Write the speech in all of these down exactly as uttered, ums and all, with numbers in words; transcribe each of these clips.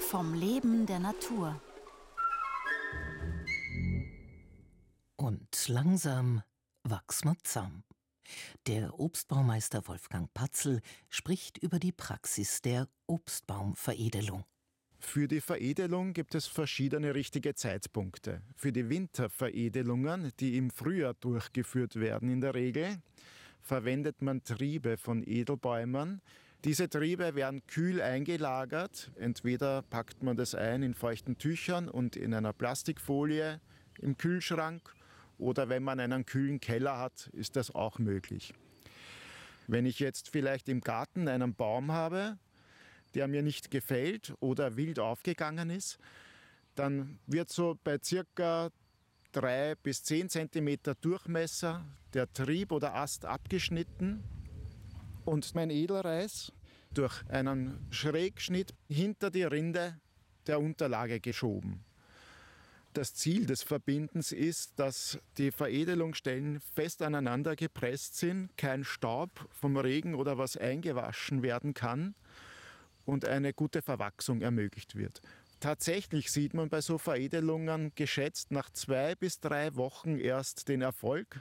vom Leben der Natur. Und langsam wachs man zusammen. Der Obstbaumeister Wolfgang Patzl spricht über die Praxis der Obstbaumveredelung. Für die Veredelung gibt es verschiedene richtige Zeitpunkte. Für die Winterveredelungen, die im Frühjahr durchgeführt werden in der Regel, verwendet man Triebe von Edelbäumen. Diese Triebe werden kühl eingelagert. Entweder packt man das ein in feuchten Tüchern und in einer Plastikfolie im Kühlschrank, oder wenn man einen kühlen Keller hat, ist das auch möglich. Wenn ich jetzt vielleicht im Garten einen Baum habe, der mir nicht gefällt oder wild aufgegangen ist, dann wird so bei circa drei bis zehn Zentimeter Durchmesser der Trieb oder Ast abgeschnitten und mein Edelreis durch einen Schrägschnitt hinter die Rinde der Unterlage geschoben. Das Ziel des Verbindens ist, dass die Veredelungsstellen fest aneinander gepresst sind, kein Staub vom Regen oder was eingewaschen werden kann und eine gute Verwachsung ermöglicht wird. Tatsächlich sieht man bei so Veredelungen geschätzt nach zwei bis drei Wochen erst den Erfolg.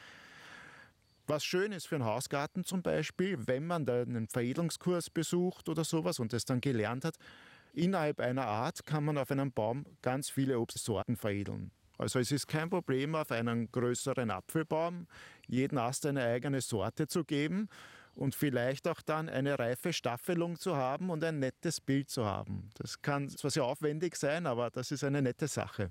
Was schön ist für einen Hausgarten zum Beispiel, wenn man da einen Veredelungskurs besucht oder sowas und das dann gelernt hat, innerhalb einer Art kann man auf einem Baum ganz viele Obstsorten veredeln. Also es ist kein Problem, auf einen größeren Apfelbaum jeden Ast eine eigene Sorte zu geben und vielleicht auch dann eine reife Staffelung zu haben und ein nettes Bild zu haben. Das kann zwar sehr aufwendig sein, aber das ist eine nette Sache.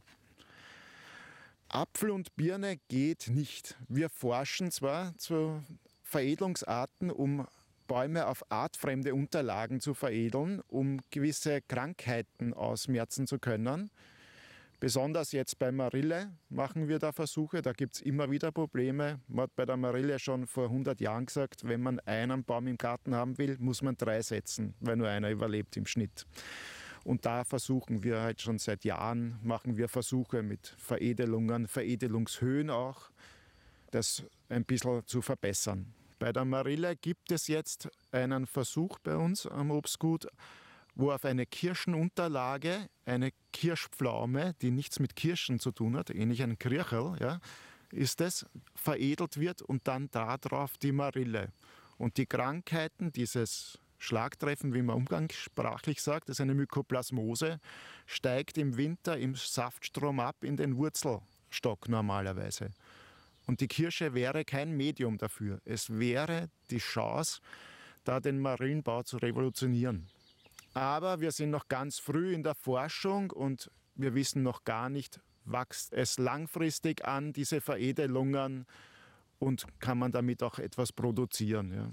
Apfel und Birne geht nicht. Wir forschen zwar zu Veredelungsarten, um Bäume auf artfremde Unterlagen zu veredeln, um gewisse Krankheiten ausmerzen zu können. Besonders jetzt bei Marille machen wir da Versuche, da gibt es immer wieder Probleme. Man hat bei der Marille schon vor hundert Jahren gesagt, wenn man einen Baum im Garten haben will, muss man drei setzen, weil nur einer überlebt im Schnitt. Und da versuchen wir halt schon seit Jahren, machen wir Versuche mit Veredelungen, Veredelungshöhen auch, das ein bisschen zu verbessern. Bei der Marille gibt es jetzt einen Versuch bei uns am Obstgut, wo auf eine Kirschenunterlage eine Kirschpflaume, die nichts mit Kirschen zu tun hat, ähnlich ein Kircherl, ja, ist es, veredelt wird und dann darauf die Marille. Und die Krankheiten, dieses Schlagtreffen, wie man umgangssprachlich sagt, das ist eine Mykoplasmose, steigt im Winter im Saftstrom ab in den Wurzelstock normalerweise. Und die Kirsche wäre kein Medium dafür. Es wäre die Chance, da den Marillenbau zu revolutionieren. Aber wir sind noch ganz früh in der Forschung und wir wissen noch gar nicht, wächst es langfristig an, diese Veredelungen, und kann man damit auch etwas produzieren. Ja.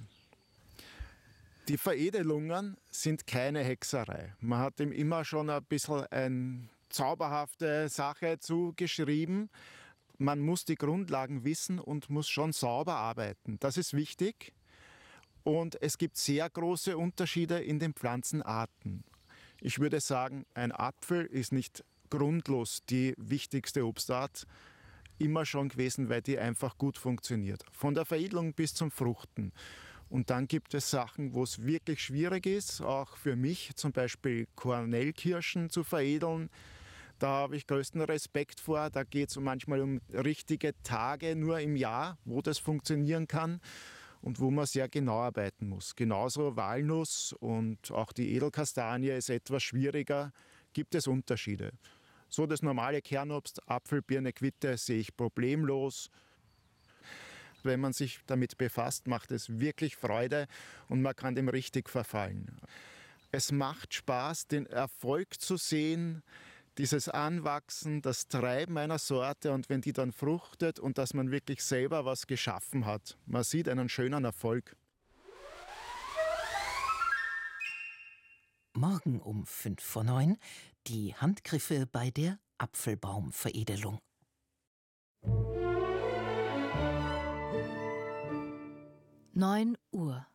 Die Veredelungen sind keine Hexerei. Man hat ihm immer schon ein bisschen eine zauberhafte Sache zugeschrieben. Man muss die Grundlagen wissen und muss schon sauber arbeiten. Das ist wichtig. Und es gibt sehr große Unterschiede in den Pflanzenarten. Ich würde sagen, ein Apfel ist nicht grundlos die wichtigste Obstart immer schon gewesen, weil die einfach gut funktioniert. Von der Veredelung bis zum Fruchten. Und dann gibt es Sachen, wo es wirklich schwierig ist, auch für mich, zum Beispiel Kornelkirschen zu veredeln. Da habe ich größten Respekt vor. Da geht es manchmal um richtige Tage nur im Jahr, wo das funktionieren kann und wo man sehr genau arbeiten muss. Genauso Walnuss und auch die Edelkastanie ist etwas schwieriger. Gibt es Unterschiede. So das normale Kernobst, Apfel, Birne, Quitte, sehe ich problemlos. Wenn man sich damit befasst, macht es wirklich Freude und man kann dem richtig verfallen. Es macht Spaß, den Erfolg zu sehen, dieses Anwachsen, das Treiben einer Sorte, und wenn die dann fruchtet und dass man wirklich selber was geschaffen hat. Man sieht einen schönen Erfolg. Morgen um fünf vor neun die Handgriffe bei der Apfelbaumveredelung. neun Uhr.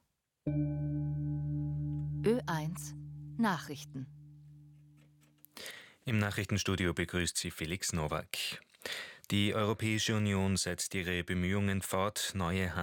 Ö eins Nachrichten. Im Nachrichtenstudio begrüßt Sie Felix Nowak. Die Europäische Union setzt ihre Bemühungen fort, neue